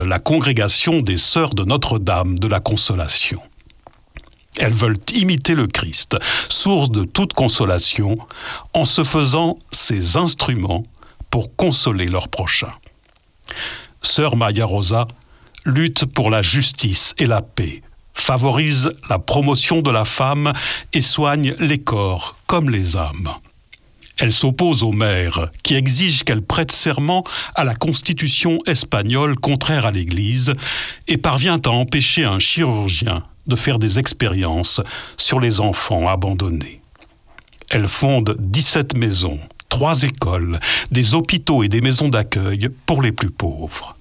la congrégation des Sœurs de Notre-Dame de la Consolation. Elles veulent imiter le Christ, source de toute consolation, en se faisant ses instruments pour consoler leurs prochains. Sœur Maria Rosa lutte pour la justice et la paix, favorise la promotion de la femme et soigne les corps comme les âmes. Elle s'oppose aux mères qui exigent qu'elle prête serment à la constitution espagnole contraire à l'Église et parvient à empêcher un chirurgien de faire des expériences sur les enfants abandonnés. Elle fonde 17 maisons, 3 écoles, des hôpitaux et des maisons d'accueil pour les plus pauvres.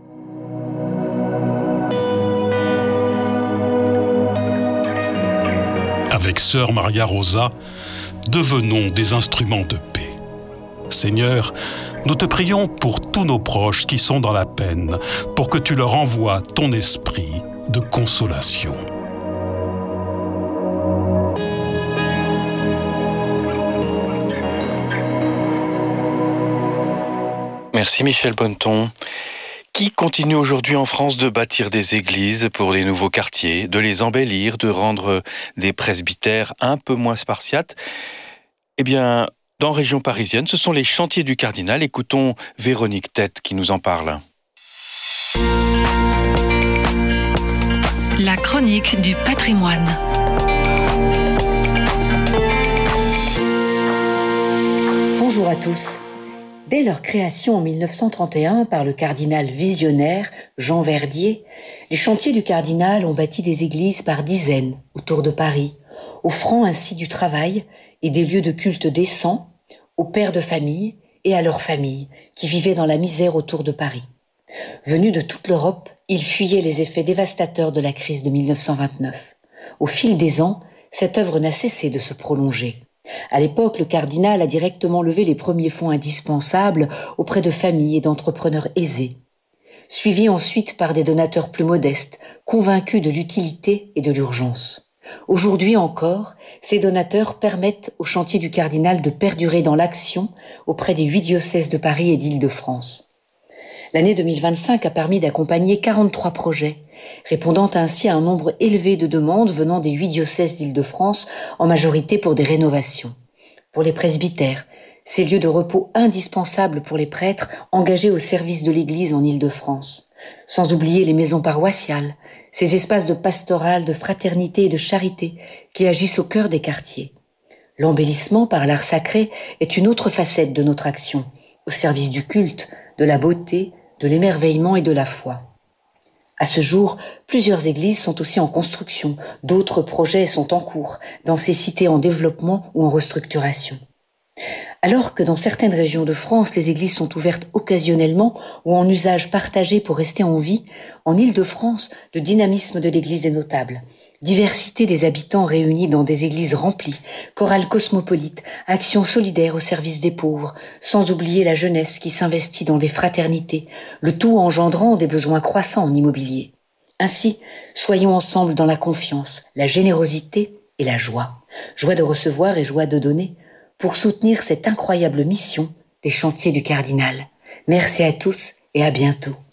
Avec Sœur Maria Rosa, devenons des instruments de paix. Seigneur, nous te prions pour tous nos proches qui sont dans la peine, pour que tu leur envoies ton esprit de consolation. Merci Michel Bonneton, qui continue aujourd'hui en France de bâtir des églises pour les nouveaux quartiers, de les embellir, de rendre des presbytères un peu moins spartiates. Eh bien, dans région parisienne, ce sont les chantiers du Cardinal. Écoutons Véronique Tête qui nous en parle. La chronique du patrimoine. Bonjour à tous. Dès leur création en 1931 par le cardinal visionnaire Jean Verdier, les chantiers du Cardinal ont bâti des églises par dizaines autour de Paris, offrant ainsi du travail et des lieux de culte décents aux pères de famille et à leurs familles qui vivaient dans la misère autour de Paris. Venus de toute l'Europe, ils fuyaient les effets dévastateurs de la crise de 1929. Au fil des ans, cette œuvre n'a cessé de se prolonger. À l'époque, le cardinal a directement levé les premiers fonds indispensables auprès de familles et d'entrepreneurs aisés, suivis ensuite par des donateurs plus modestes, convaincus de l'utilité et de l'urgence. Aujourd'hui encore, ces donateurs permettent au chantier du Cardinal de perdurer dans l'action auprès des 8 diocèses de Paris et d'Île-de-France. L'année 2025 a permis d'accompagner 43 projets, répondant ainsi à un nombre élevé de demandes venant des 8 diocèses d'Île-de-France, en majorité pour des rénovations. Pour les presbytères, ces lieux de repos indispensables pour les prêtres engagés au service de l'Église en Île-de-France. Sans oublier les maisons paroissiales, ces espaces de pastoral, de fraternité et de charité qui agissent au cœur des quartiers. L'embellissement par l'art sacré est une autre facette de notre action, au service du culte, de la beauté, de l'émerveillement et de la foi. À ce jour, plusieurs églises sont aussi en construction, d'autres projets sont en cours, dans ces cités en développement ou en restructuration. Alors que dans certaines régions de France, les églises sont ouvertes occasionnellement ou en usage partagé pour rester en vie, en Île-de-France, le dynamisme de l'église est notable. Diversité des habitants réunis dans des églises remplies, chorales cosmopolites, actions solidaires au service des pauvres, sans oublier la jeunesse qui s'investit dans des fraternités, le tout engendrant des besoins croissants en immobilier. Ainsi, soyons ensemble dans la confiance, la générosité et la joie. Joie de recevoir et joie de donner, pour soutenir cette incroyable mission des chantiers du Cardinal. Merci à tous et à bientôt.